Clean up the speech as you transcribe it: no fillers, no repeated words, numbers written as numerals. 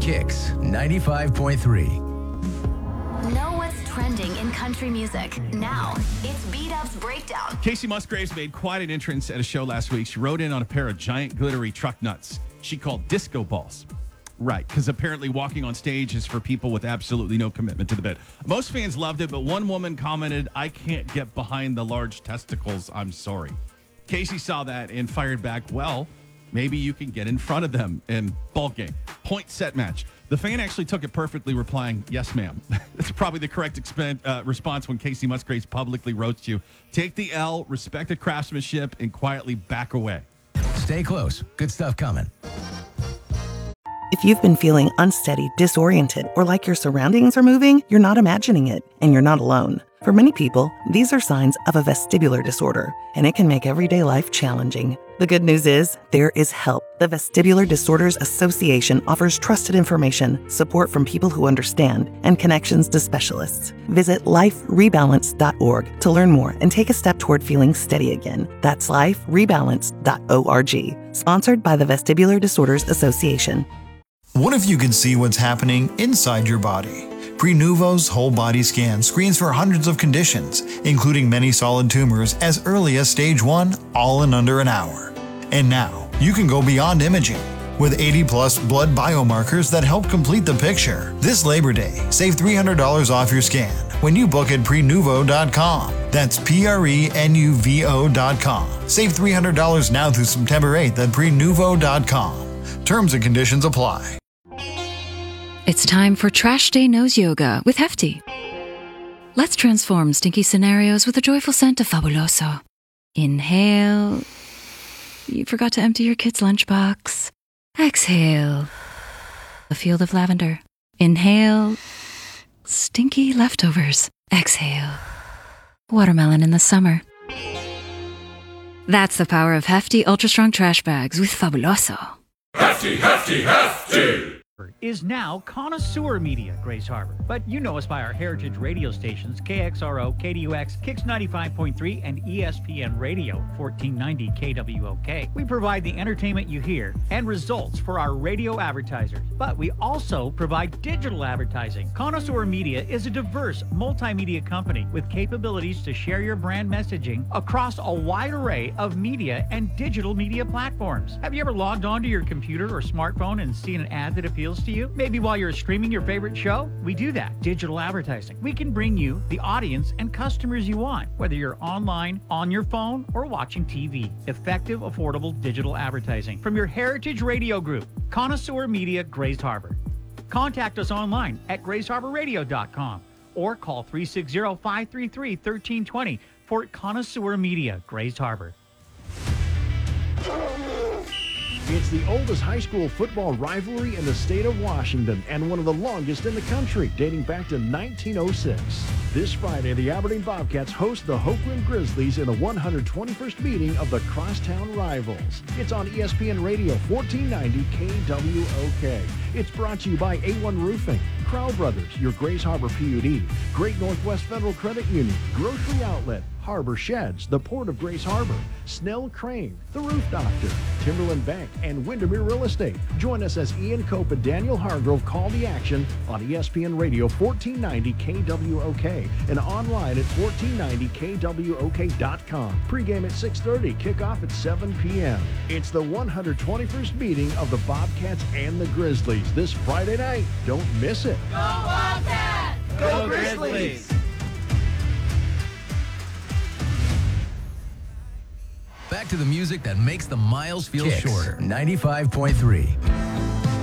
Kicks 95.3. Know what's trending in country music. Now, it's B-Dub's Breakdown. Casey Musgraves made quite an entrance at a show last week. She rode in on a pair of giant glittery truck nuts she called disco balls. Right, because apparently walking on stage is for people with absolutely no commitment to the bit. Most fans loved it, but one woman commented, "I can't get behind the large testicles, I'm sorry." Casey saw that and fired back, "Well, maybe you can get in front of them in ball game. Point set match." The fan actually took it perfectly, replying, "Yes, ma'am." That's probably the correct response when Casey Musgraves publicly roasts you. Take the L, respect the craftsmanship, and quietly back away. Stay close. Good stuff coming. If you've been feeling unsteady, disoriented, or like your surroundings are moving, you're not imagining it, and you're not alone. For many people, these are signs of a vestibular disorder, and it can make everyday life challenging. The good news is, there is help. The Vestibular Disorders Association offers trusted information, support from people who understand, and connections to specialists. Visit liferebalance.org to learn more and take a step toward feeling steady again. That's liferebalance.org. Sponsored by the Vestibular Disorders Association. What if you could see what's happening inside your body? Prenuvo's whole body scan screens for hundreds of conditions, including many solid tumors as early as stage 1, all in under an hour. And now, you can go beyond imaging. With 80-plus blood biomarkers that help complete the picture. This Labor Day, save $300 off your scan when you book at Prenuvo.com. That's Prenuvo.com. Save $300 now through September 8th at Prenuvo.com. Terms and conditions apply. It's time for Trash Day Nose Yoga with Hefty. Let's transform stinky scenarios with a joyful scent of Fabuloso. Inhale. You forgot to empty your kid's lunchbox. Exhale. A field of lavender. Inhale. Stinky leftovers. Exhale. Watermelon in the summer. That's the power of Hefty Ultra Strong Trash Bags with Fabuloso. Hefty, hefty, hefty! Is now Connoisseur Media, Grace Harbor. But you know us by our heritage radio stations, KXRO, KDUX, Kicks 95.3, and ESPN Radio, 1490 KWOK. We provide the entertainment you hear and results for our radio advertisers. But we also provide digital advertising. Connoisseur Media is a diverse multimedia company with capabilities to share your brand messaging across a wide array of media and digital media platforms. Have you ever logged onto your computer or smartphone and seen an ad that appeals to you? Maybe while you're streaming your favorite show? We do that. Digital advertising. We can bring you the audience and customers you want, whether you're online, on your phone, or watching TV. Effective, affordable digital advertising from your Heritage Radio Group, Connoisseur Media, Grace Harbor. Contact us online at graceharborradio.com or call 360-533-1320 for Connoisseur Media, Grace Harbor. It's the oldest high school football rivalry in the state of Washington and one of the longest in the country, dating back to 1906. This Friday, the Aberdeen Bobcats host the Hoagland Grizzlies in the 121st meeting of the Crosstown Rivals. It's on ESPN Radio 1490 KWOK. It's brought to you by A1 Roofing, Crowell Brothers, your Grace Harbor PUD, Great Northwest Federal Credit Union, Grocery Outlet, Harbor Sheds, the Port of Grace Harbor, Snell Crane, The Roof Doctor, Timberland Bank, and Windermere Real Estate. Join us as Ian Cope and Daniel Hargrove call the action on ESPN Radio 1490 KWOK and online at 1490KWOK.com. Pre-game at 6:30, kickoff at 7 p.m. It's the 121st meeting of the Bobcats and the Grizzlies this Friday night. Don't miss it. Go Bobcats! Go Grizzlies! Back to the music that makes the miles feel shorter. 95.3.